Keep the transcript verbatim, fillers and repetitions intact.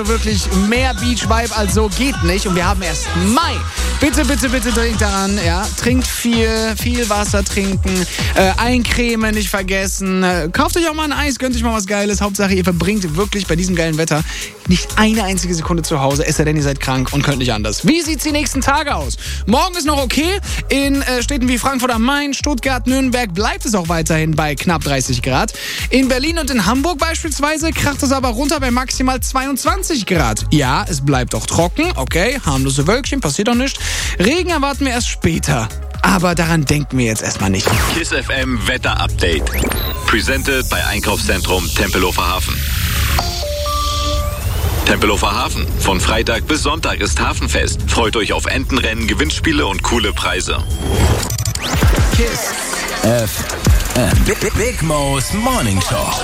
Wirklich mehr Beach-Vibe als so geht nicht. Und wir haben erst Mai. Bitte, bitte, bitte trinkt daran. Ja, trinkt viel, viel Wasser trinken. Äh, eincremen nicht vergessen. Äh, kauft euch auch mal ein Eis, gönnt euch mal was Geiles. Hauptsache, ihr verbringt wirklich bei diesem geilen Wetter nicht eine einzige Sekunde zu Hause. Es sei denn, ihr seid krank und könnt nicht anders. Wie sieht's die nächsten Tage aus? Morgen ist noch okay. In äh, Städten wie Frankfurt am Main, Stuttgart, Nürnberg bleibt es auch weiterhin bei knapp dreißig Grad. In Berlin und in Hamburg beispielsweise kracht es aber runter bei maximal zweiundzwanzig Grad. Ja, es bleibt auch trocken, okay, harmlose Wölkchen, passiert doch nichts. Regen erwarten wir erst später. Aber daran denken wir jetzt erstmal nicht. KISS F M Wetter Update. Presented bei Einkaufszentrum Tempelhofer Hafen. Tempelhofer Hafen. Von Freitag bis Sonntag ist Hafenfest. Freut euch auf Entenrennen, Gewinnspiele und coole Preise. KISS F M. Big Mo's Morning Show.